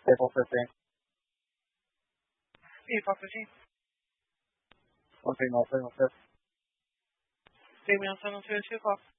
José C. Sí, José, sí. Ok, no sé. Sí, mi anuncio de chico.